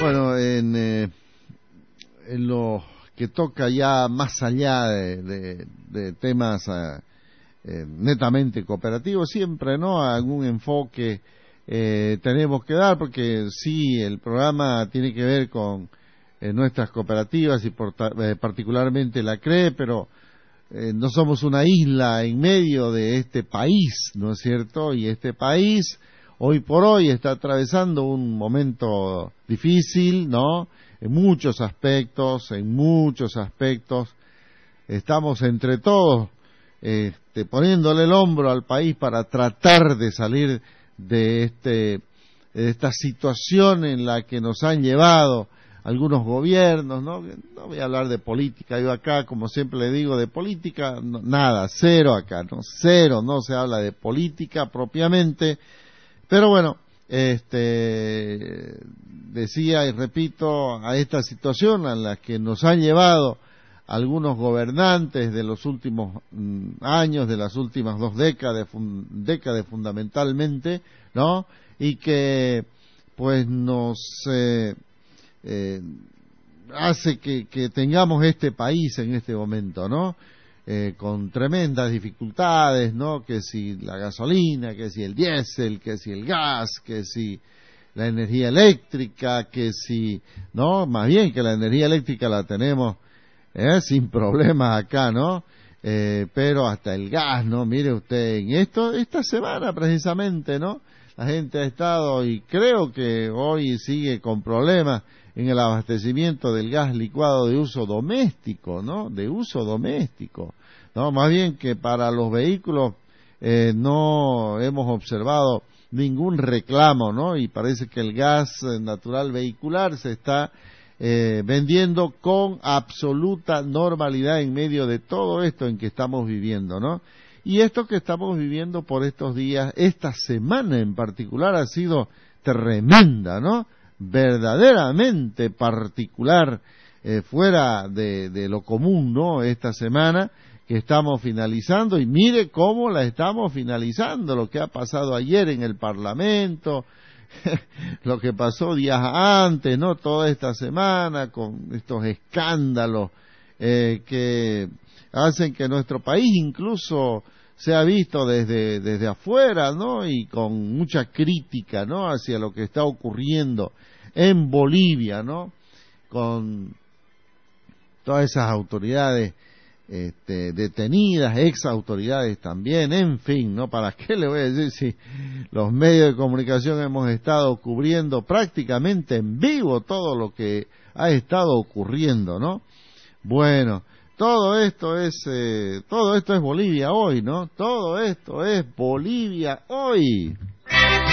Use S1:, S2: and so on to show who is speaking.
S1: Bueno, en lo que toca ya más allá de temas netamente cooperativos, siempre, ¿no? Algún enfoque tenemos que dar, porque sí, el programa tiene que ver con nuestras cooperativas y particularmente la CRE, pero no somos una isla en medio de este país, ¿no es cierto? Y este país hoy por hoy está atravesando un momento difícil, ¿no? En muchos aspectos, estamos entre todos poniéndole el hombro al país para tratar de salir de esta situación en la que nos han llevado algunos gobiernos, ¿no? No voy a hablar de política, yo acá, como siempre le digo, de política, no, nada, cero acá, ¿no? Cero, no se habla de política propiamente, pero bueno, decía y repito, a esta situación a la que nos han llevado algunos gobernantes de los últimos años, de las últimas 2 décadas fundamentalmente, ¿no? Y que pues nos hace que tengamos este país en este momento, ¿no? Con tremendas dificultades, ¿no? Que si la gasolina, que si el diésel, que si el gas, que si la energía eléctrica, que si, ¿no? Más bien que la energía eléctrica la tenemos sin problemas acá, ¿no? Pero hasta el gas, ¿no? Mire usted, esta semana precisamente, ¿no? La gente ha estado, y creo que hoy sigue con problemas en el abastecimiento del gas licuado de uso doméstico, ¿no? De uso doméstico, ¿no? Más bien que para los vehículos no hemos observado ningún reclamo, ¿no? Y parece que el gas natural vehicular se está vendiendo con absoluta normalidad en medio de todo esto en que estamos viviendo, ¿no? Y esto que estamos viviendo por estos días, esta semana en particular, ha sido tremenda, ¿no? Verdaderamente particular, fuera de lo común, ¿no? Esta semana que estamos finalizando, y mire cómo la estamos finalizando, lo que ha pasado ayer en el Parlamento, lo que pasó días antes, ¿no? Toda esta semana con estos escándalos que hacen que nuestro país incluso sea visto desde afuera, ¿no? Y con mucha crítica, ¿no? Hacia lo que está ocurriendo en Bolivia, ¿no? Con todas esas autoridades detenidas, ex autoridades también, en fin, ¿no? ¿Para qué le voy a decir si los medios de comunicación hemos estado cubriendo prácticamente en vivo todo lo que ha estado ocurriendo, ¿no? Bueno, todo esto es Bolivia hoy, ¿no? Todo esto es Bolivia hoy.